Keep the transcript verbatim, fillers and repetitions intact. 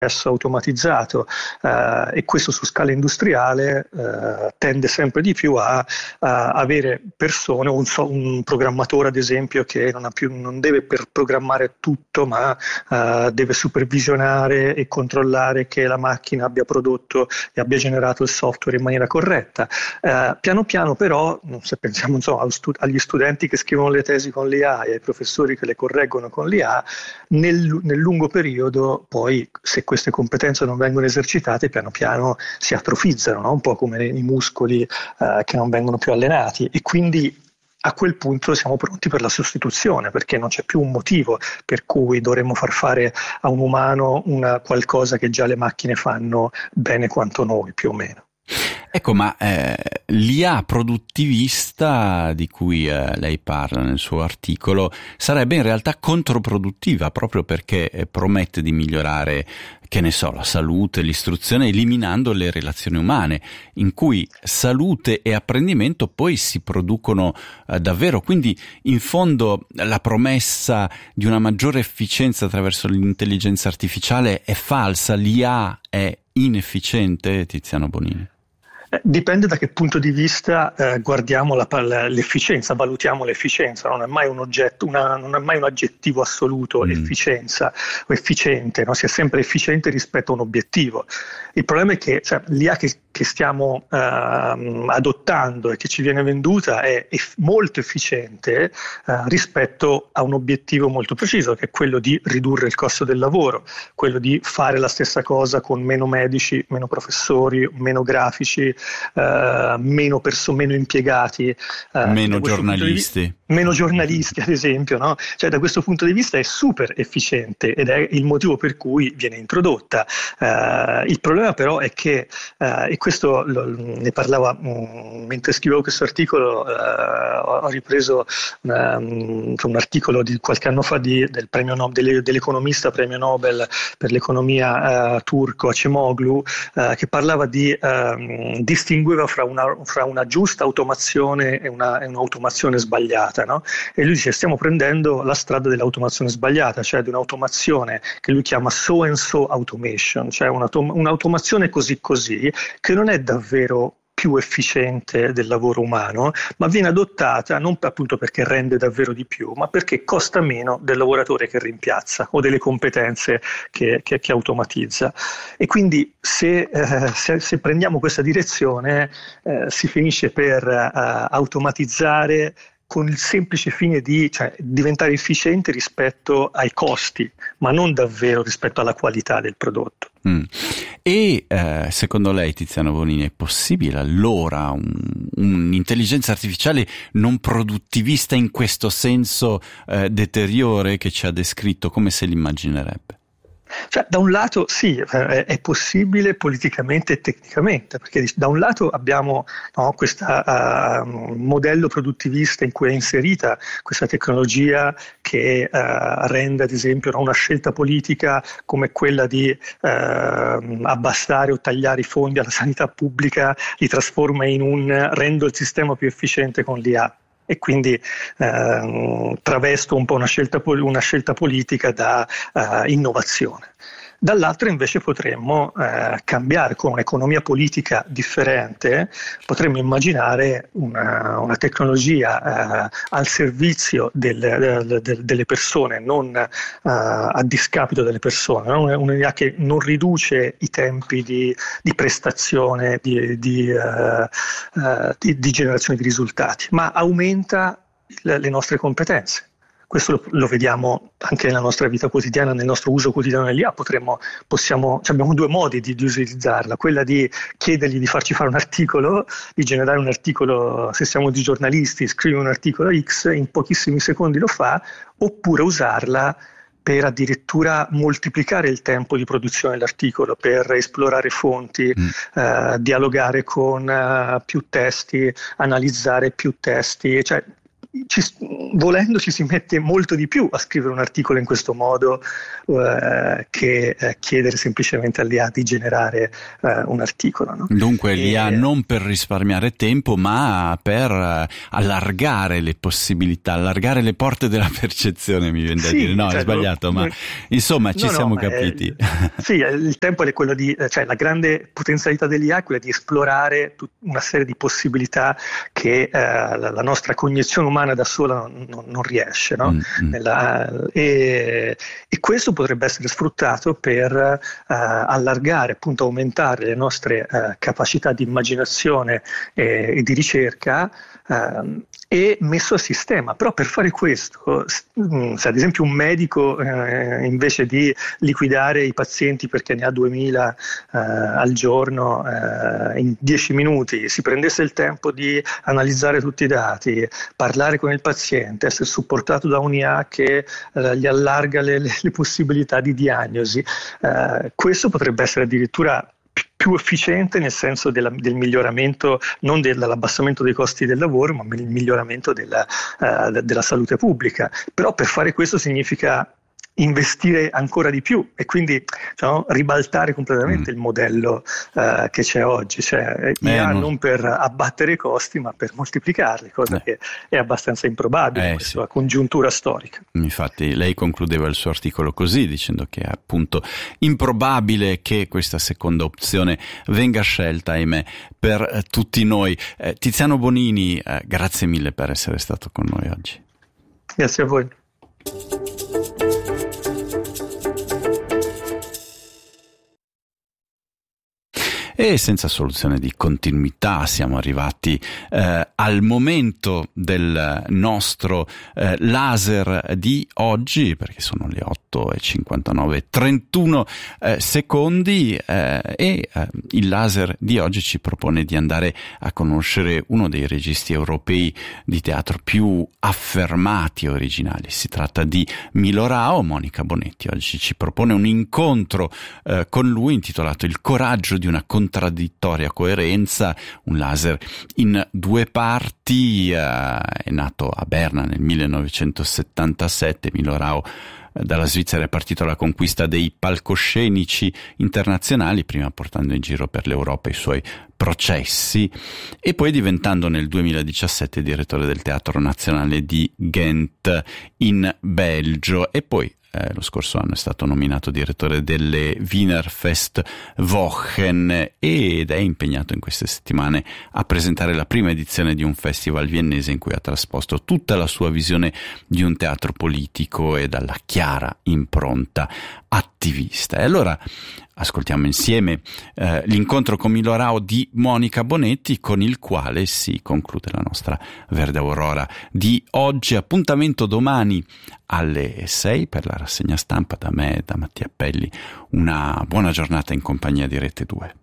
automatizzato eh, e questo su scala industriale eh, tende sempre di più a, a avere persone, un, so, un programmatore ad esempio che non, ha più, non deve per programmare tutto ma eh, deve supervisionare e controllare che la macchina abbia prodotto e abbia generato il software in maniera corretta. Eh, piano piano però, se pensiamo insomma, agli studenti che scrivono le tesi con l'I A e ai professori che le correggono con l'I A, nel, nel lungo periodo poi se queste competenze non vengono esercitate piano piano si atrofizzano, no? Un po' come i muscoli eh, che non vengono più allenati e quindi a quel punto siamo pronti per la sostituzione perché non c'è più un motivo per cui dovremmo far fare a un umano una qualcosa che già le macchine fanno bene quanto noi più o meno. Ecco, ma eh, l'I A produttivista di cui eh, lei parla nel suo articolo sarebbe in realtà controproduttiva proprio perché eh, promette di migliorare, che ne so, la salute, l'istruzione, eliminando le relazioni umane, in cui salute e apprendimento poi si producono eh, davvero. Quindi, in fondo, la promessa di una maggiore efficienza attraverso l'intelligenza artificiale è falsa, l'I A è inefficiente, Tiziano Bonini? Dipende da che punto di vista eh, guardiamo la, l'efficienza, valutiamo l'efficienza, non è mai un oggetto, una, non è mai un aggettivo assoluto, mm. efficienza o efficiente, no? Si è sempre efficiente rispetto a un obiettivo. Il problema è che cioè, l'I A che, che stiamo eh, adottando e che ci viene venduta è eff- molto efficiente eh, rispetto a un obiettivo molto preciso, che è quello di ridurre il costo del lavoro, quello di fare la stessa cosa con meno medici, meno professori, meno grafici, Uh, meno, perso- meno impiegati, uh, meno giornalisti, vi- meno giornalisti ad esempio, no? Cioè da questo punto di vista è super efficiente ed è il motivo per cui viene introdotta. Uh, il problema però è che, uh, e questo lo, ne parlava um, mentre scrivevo questo articolo, uh, ho ripreso una, um, un articolo di qualche anno fa di, del premio no- delle, dell'economista premio Nobel per l'economia uh, turco Acemoglu, uh, che parlava di um, distingueva fra una, fra una giusta automazione e, una, e un'automazione sbagliata, no? E lui dice stiamo prendendo la strada dell'automazione sbagliata, cioè di un'automazione che lui chiama so and so automation, cioè un'autom- un'automazione così così che non è davvero più efficiente del lavoro umano, ma viene adottata non appunto perché rende davvero di più, ma perché costa meno del lavoratore che rimpiazza o delle competenze che, che, che automatizza. E quindi se, eh, se, se prendiamo questa direzione eh, si finisce per eh, automatizzare con il semplice fine di cioè, diventare efficiente rispetto ai costi, ma non davvero rispetto alla qualità del prodotto. Mm. E eh, secondo lei, Tiziano Bonini, è possibile allora un, un'intelligenza artificiale non produttivista in questo senso eh, deteriore che ci ha descritto? Come se l'immaginerebbe? Cioè, da un lato sì, eh, è possibile politicamente e tecnicamente, perché da un lato abbiamo no, questo uh, modello produttivista in cui è inserita questa tecnologia che uh, rende ad esempio no, una scelta politica come quella di uh, abbassare o tagliare i fondi alla sanità pubblica, li trasforma in un rendo il sistema più efficiente con l'I A. E quindi eh, travesto un po' una scelta, una scelta politica da uh, innovazione. Dall'altro invece potremmo eh, cambiare con un'economia politica differente, potremmo immaginare una, una tecnologia eh, al servizio del, del, del, delle persone, non eh, a discapito delle persone, no? Un'idea che non riduce i tempi di, di prestazione, di, di, eh, eh, di, di generazione di risultati, ma aumenta le, le nostre competenze. Questo lo, lo vediamo anche nella nostra vita quotidiana, nel nostro uso quotidiano dell'I A. Potremmo, possiamo, cioè abbiamo due modi di, di utilizzarla, quella di chiedergli di farci fare un articolo, di generare un articolo, se siamo di giornalisti, scrive un articolo X, in pochissimi secondi lo fa, oppure usarla per addirittura moltiplicare il tempo di produzione dell'articolo, per esplorare fonti, mm. eh, dialogare con uh, più testi, analizzare più testi, cioè ci, volendo ci si mette molto di più a scrivere un articolo in questo modo eh, che eh, chiedere semplicemente all'I A di generare eh, un articolo, no? Dunque l'I A e, non per risparmiare tempo, ma per uh, allargare le possibilità, allargare le porte della percezione, mi viene da sì, dire. No, cioè, è sbagliato, no, ma no, insomma ci no, siamo no, capiti. Eh, sì, il tempo è quello di, cioè la grande potenzialità dell'I A è quella di esplorare tut- una serie di possibilità che eh, la, la nostra cognizione umana da sola non, non, non riesce, no? Mm-hmm. Nella, e, e questo potrebbe essere sfruttato per eh, allargare, appunto aumentare le nostre eh, capacità di immaginazione e, e di ricerca eh, e messo a sistema. Però per fare questo, se ad esempio un medico eh, invece di liquidare i pazienti perché ne ha duemila eh, al giorno eh, in dieci minuti si prendesse il tempo di analizzare tutti i dati, parlare con il paziente, essere supportato da un'I A che eh, gli allarga le, le, le possibilità di diagnosi, eh, questo potrebbe essere addirittura più efficiente nel senso della, del miglioramento, non dell'abbassamento dei costi del lavoro, ma il miglioramento della, uh, della salute pubblica. Però per fare questo significa investire ancora di più e quindi diciamo, ribaltare completamente mm. il modello uh, che c'è oggi, cioè I A eh, non... non per abbattere i costi ma per moltiplicarli, cosa eh. che è abbastanza improbabile eh, in questa sì. congiuntura storica. Infatti lei concludeva il suo articolo così, dicendo che è appunto improbabile che questa seconda opzione venga scelta, ahimè, per eh, tutti noi. eh, Tiziano Bonini, eh, grazie mille per essere stato con noi oggi. Grazie a voi. E senza soluzione di continuità siamo arrivati eh, al momento del nostro eh, laser di oggi, perché sono le otto e cinquantanove, trentuno eh, secondi eh, e eh, il laser di oggi ci propone di andare a conoscere uno dei registi europei di teatro più affermati e originali. Si tratta di Milo Rao. Monica Bonetti oggi ci propone un incontro eh, con lui intitolato Il coraggio di una contraddittoria coerenza, un laser in due parti. Eh, è nato a Berna nel millenovecentosettantasette. Milo Rao dalla Svizzera è partito alla conquista dei palcoscenici internazionali, prima portando in giro per l'Europa i suoi processi e poi diventando nel duemiladiciassette direttore del Teatro Nazionale di Ghent in Belgio e poi Eh, lo scorso anno è stato nominato direttore delle Wiener Festwochen ed è impegnato in queste settimane a presentare la prima edizione di un festival viennese in cui ha trasposto tutta la sua visione di un teatro politico e dalla chiara impronta attivista. E allora ascoltiamo insieme eh, l'incontro con Milo Rao di Monica Bonetti, con il quale si conclude la nostra Verde Aurora di oggi. Appuntamento domani alle sei per la rassegna stampa da me e da Mattia Pelli. Una buona giornata in compagnia di Rete due.